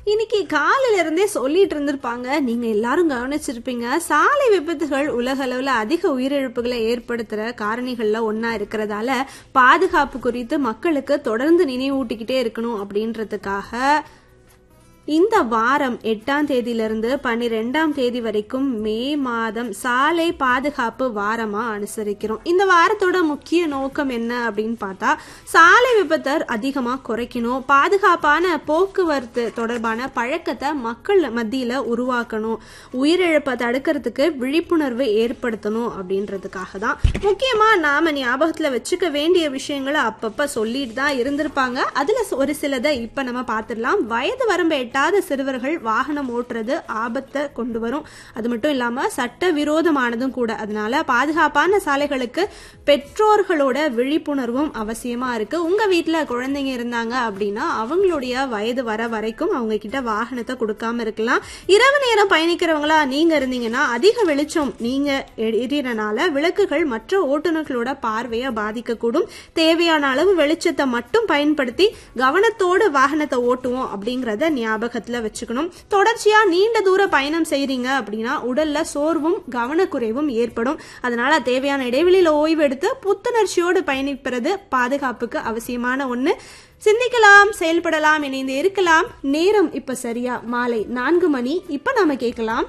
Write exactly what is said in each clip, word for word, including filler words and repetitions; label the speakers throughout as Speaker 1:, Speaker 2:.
Speaker 1: இன்னைக்கு காலையில இருந்தே சொல்லிட்டு இருந்திருப்பாங்க, நீங்க எல்லாரும் கவனிச்சிருப்பீங்க, சாலை விபத்துகள் உலக அளவுல அதிக உயிரிழப்புகளை ஏற்படுத்துற காரணிகள்ல ஒன்னா இருக்கிறதால பாதுகாப்பு குறித்து மக்களுக்கு தொடர்ந்து நினைவூட்டிக்கிட்டே இருக்கணும் அப்படின்றதுக்காக இந்த வாரம் எட்டாம் தேதியிலிருந்து பன்னிரெண்டாம் தேதி வரைக்கும் மே மாதம் சாலை பாதுகாப்பு வாரமா அனுசரிக்கிறோம். இந்த வாரத்தோட முக்கிய நோக்கம் என்ன அப்படின்னு பார்த்தா, சாலை விபத்தை அதிகமா குறைக்கணும், பாதுகாப்பான போக்குவரத்து தொடர்பான பழக்கத்தை மக்கள் மத்தியில உருவாக்கணும், உயிரிழப்பை தடுக்கிறதுக்கு விழிப்புணர்வு ஏற்படுத்தணும் அப்படின்றதுக்காக தான். முக்கியமா நாம ஞாபகத்துல வச்சுக்க வேண்டிய விஷயங்களை அப்பப்ப சொல்லிட்டு தான் இருந்திருப்பாங்க. அதுல ஒரு சிலதை இப்ப நம்ம பார்த்துடலாம். வயது வரம்பு எட்டாத சிறுவர்கள் வாகனம் ஓட்டுறது ஆபத்தை கொண்டு வரும். அது மட்டும் இல்லாம சட்ட விரோதமானதும் கூட. அதனால பாதுகாப்பான சாலைகளுக்கு பெற்றோர்களோட விழிப்புணர்வும் அவசியமா இருக்கு. உங்க வீட்டுல குழந்தைங்க இருந்தாங்க அப்படின்னா அவங்களுடைய வயது வர வரைக்கும் அவங்க கிட்ட வாகனத்தை கொடுக்காம இருக்கலாம். இரவு நேரம் பயணிக்கிறவங்களா நீங்க இருந்தீங்கன்னா அதிக வெளிச்சம் நீங்க எரியறனால விளக்குகள் மற்ற ஓட்டுநர்களோட பார்வையை பாதிக்கக்கூடும். தேவையான அளவு வெளிச்சத்தை மட்டும் பயன்படுத்தி கவனத்தோடு வாகனத்தை ஓட்டுவோம் அப்படிங்கறத ஞாபகத்துல வச்சுக்கணும். தொடர்ச்சியா நீண்ட தூர பயணம் செய்றீங்க அப்படின்னா உடல்ல சோர்வும் கவனக்குறைவும் ஏற்படும். அதனால தேவையான இடைவெளியில ஓய்வு எடுத்து புத்துணர்ச்சியோடு பயணிப்பது பாதுகாப்புக்கு அவசியமான ஒண்ணு. சிந்திக்கலாம், செயல்படலாம், இணைந்து இருக்கலாம். நேரம் இப்ப சரியா மாலை நான்கு மணி. இப்ப நாம கேட்கலாம்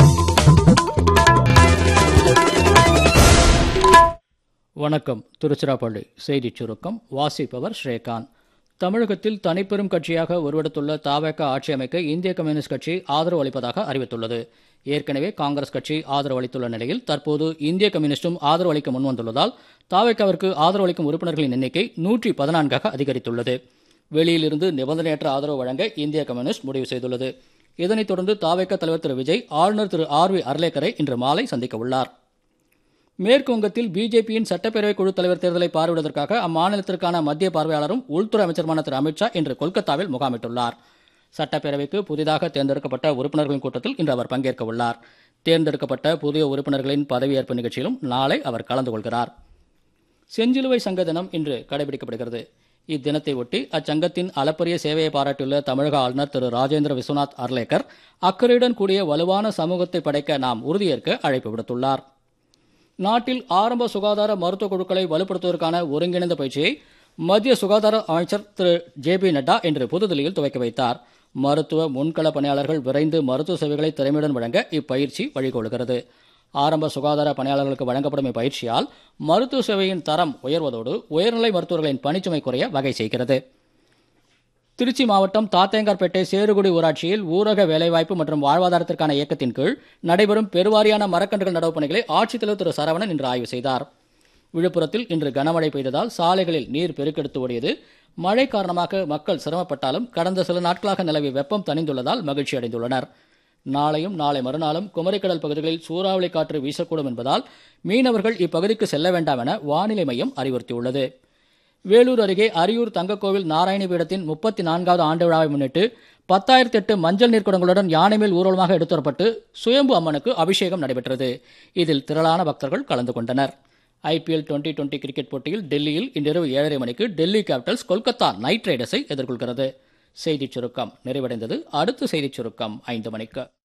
Speaker 2: வணக்கம். திருச்சிராப்பள்ளி செய்திச் சுருக்கம் வாசிப்பவர் ஸ்ரீகாந்த். தமிழகத்தில் தனிப்பெரும் கட்சியாக உருவெடுத்துள்ள தவேக ஆட்சி அமைக்க இந்திய கம்யூனிஸ்ட் கட்சி ஆதரவு அளிப்பதாக அறிவித்துள்ளது. ஏற்கனவே காங்கிரஸ் கட்சி ஆதரவு அளித்துள்ள நிலையில் தற்போது இந்திய கம்யூனிஸ்டும் ஆதரவு அளிக்க முன்வந்துள்ளதால் தவேகவிற்கு ஆதரவு அளிக்கும் உறுப்பினர்களின் எண்ணிக்கை நூற்றி பதினான்காக அதிகரித்துள்ளது. வெளியிலிருந்து நிபந்தனையற்ற ஆதரவு வழங்க இந்திய கம்யூனிஸ்ட் முடிவு செய்துள்ளது. இதனைத் தொடர்ந்து தவேக தலைவர் திரு விஜய் ஆளுநர் திரு ஆர் வி அர்லேக்கரை இன்று மாலை சந்திக்க உள்ளார். மேற்கு வங்கத்தில் பிஜேபியின் சட்டப்பேரவை குழு தலைவர் தேர்தலை பார்வையிடுவதற்காக அம்மாநிலத்திற்கான மத்திய பார்வையாளரும் உள்துறை அமைச்சருமான திரு அமித்ஷா இன்று கொல்கத்தாவில் முகாமிட்டுள்ளார். சட்டப்பேரவைக்கு புதிதாக தேர்ந்தெடுக்கப்பட்ட உறுப்பினர்களின் கூட்டத்தில் இன்று அவர் பங்கேற்க உள்ளார். தேர்ந்தெடுக்கப்பட்ட புதிய உறுப்பினர்களின் பதவியேற்பு நிகழ்ச்சியிலும் நாளை அவர் கலந்து கொள்கிறார். செஞ்சிலுவை சங்க தினம் இன்று கடைபிடிக்கப்படுகிறது. இத்தினத்தை ஒட்டி அச்சங்கத்தின் அளப்பரிய சேவையை பாராட்டியுள்ள தமிழக ஆளுநர் திரு ராஜேந்திர விஸ்வநாத் அர்லேக்கர் அக்கறையுடன் கூடிய வலுவான சமூகத்தை படைக்க நாம் உறுதியேற்க அழைப்பு விடுத்துள்ளார். நாட்டில் ஆரம்ப சுகாதார மருத்துவ குழுக்களை வலுப்படுத்துவதற்கான ஒருங்கிணைந்த பயிற்சியை மத்திய சுகாதார அமைச்சர் திரு ஜே பி நட்டா இன்று புதுதில்லியில் துவக்கி வைத்தார். மருத்துவ முன்கள பணியாளர்கள் விரைந்து மருத்துவ சேவைகளை திறமையுடன் வழங்க இப்பயிற்சி வழிகோலுகிறது. ஆரம்ப சுகாதார பணியாளர்களுக்கு வழங்கப்படும் இப்பயிற்சியால் மருத்துவ சேவையின் தரம் உயர்வதோடு உயர்நிலை மருத்துவர்களின் பணிச்சுமை குறைய வகை செய்கிறது. திருச்சி மாவட்டம் தாத்தேங்கார்பேட்டை சேருகுடி ஊராட்சியில் ஊரக வேலைவாய்ப்பு மற்றும் வாழ்வாதாரத்திற்கான இயக்கத்தின் கீழ் நடைபெறும் பெருவாரியான மரக்கன்றுகள் நடவு பணிகளை ஆட்சித்தலைவர் திரு சரவணன் இன்று ஆய்வு செய்தார். விழுப்புரத்தில் இன்று கனமழை பெய்ததால் சாலைகளில் நீர் பெருக்கெடுத்து ஓடியது. மழை காரணமாக மக்கள் சிரமப்பட்டாலும் கடந்த சில நாட்களாக நிலவிய வெப்பம் தணிந்துள்ளதால் மகிழ்ச்சி அடைந்துள்ளனர். நாளையும் நாளை மறுநாளும் குமரிக்கடல் பகுதிகளில் சூறாவளி காற்று வீசக்கூடும் என்பதால் மீனவர்கள் இப்பகுதிக்கு செல்ல வேண்டாம் என வானிலை மையம் அறிவுறுத்தியுள்ளது. வேலூர் அருகே அரியூர் தங்கக்கோவில் நாராயணி பீடத்தின் முப்பத்தி நான்காவது ஆண்டு விழாவை முன்னிட்டு பத்தாயிரத்தி எட்டு மஞ்சள் நீர்க்குடங்களுடன் யானை மேல் ஊர்வலமாக எடுத்துவரப்பட்டு சுயம்பு அம்மனுக்கு அபிஷேகம் நடைபெற்றது. இதில் திரளான பக்தர்கள் கலந்து கொண்டனர். ஐபிஎல் டுவெண்டி டுவெண்டி கிரிக்கெட் போட்டியில் டெல்லியில் இன்றிரவு ஏழரை மணிக்கு டெல்லி கேபிட்டல்ஸ் கொல்கத்தா நைட் ரைடர்ஸை எதிர்கொள்கிறது. செய்திச் சுருக்கம் நிறைவடைந்தது. அடுத்த செய்திச் சுருக்கம் ஐந்து மணிக்கு.